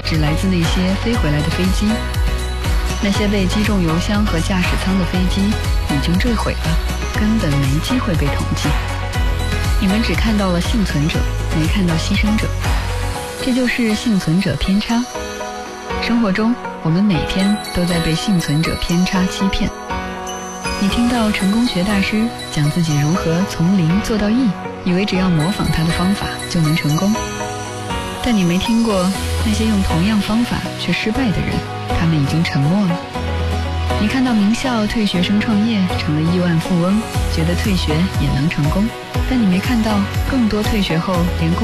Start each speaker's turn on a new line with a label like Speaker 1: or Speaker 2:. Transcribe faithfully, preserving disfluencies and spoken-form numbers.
Speaker 1: 只来自那些飞回来的飞机。那些被击中油箱和驾驶舱的飞机已经坠毁了，根本没机会被统计。你们只看到了幸存者，没看到牺牲者，这就是幸存者偏差。生活中，我们每天都在被幸存者偏差欺骗。你听到成功学大师讲自己如何从零做到一，以为只要模仿他的方法就能成功，但你没听过那些用同样方法却失败的人，他们已经沉默了。你看到名校退学生创业成了亿万富翁，觉得退学也能成功，但你没看到更多退学后连工